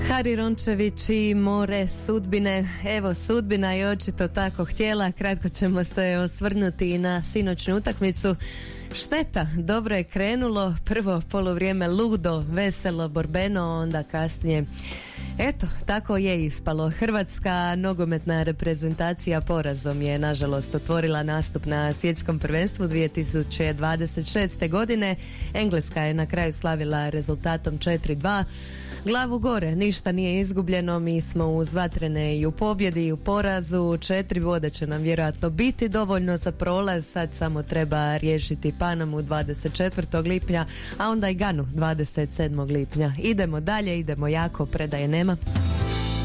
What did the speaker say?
Hari Rončević i More sudbine. Evo, sudbina je očito tako htjela. Kratko ćemo se osvrnuti i na sinoćnu utakmicu. Šteta, dobro je krenulo. Prvo poluvrijeme ludo, veselo, borbeno, onda kasnije. Eto, tako je ispalo. Hrvatska nogometna reprezentacija porazom je nažalost otvorila nastup na svjetskom prvenstvu 2026. godine. Engleska je na kraju slavila rezultatom 4-2. Glavu gore, ništa nije izgubljeno, mi smo uz vatrene i u pobjedi i u porazu. 4 boda će nam vjerojatno biti dovoljno za prolaz, sad samo treba riješiti Panamu 24. lipnja, a onda i Ganu 27. lipnja. Idemo dalje, idemo jako, predaje nema.